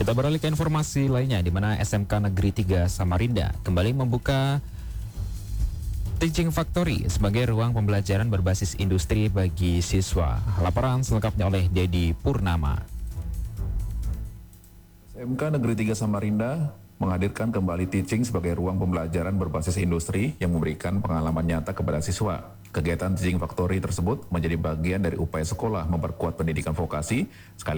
Kita beralih ke informasi lainnya, di mana SMK Negeri 3 Samarinda kembali membuka Teaching Factory sebagai ruang pembelajaran berbasis industri bagi siswa. Laporan selengkapnya oleh Dedi Purnama. SMK Negeri 3 Samarinda menghadirkan kembali Teaching sebagai ruang pembelajaran berbasis industri yang memberikan pengalaman nyata kepada siswa. Kegiatan Teaching Factory tersebut menjadi bagian dari upaya sekolah memperkuat pendidikan vokasi, sekaligus